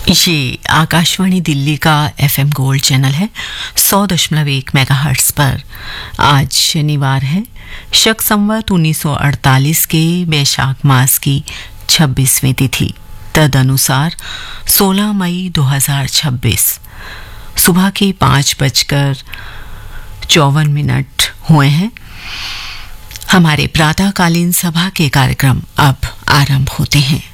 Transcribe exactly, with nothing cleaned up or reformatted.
ये आकाशवाणी दिल्ली का FM gold channel है सौ दशमलव एक मेगाहर्ट्ज पर। आज शनिवार है, शक संवत उन्नीस सौ अड़तालीस के वैशाख मास की छब्बीसवीं तिथि, तदनुसार सोलह मई दो हज़ार छब्बीस। सुबह के पाँच बजकर चौवन मिनट हुए हैं। हमारे प्रातःकालीन सभा के कार्यक्रम अब आरंभ होते हैं।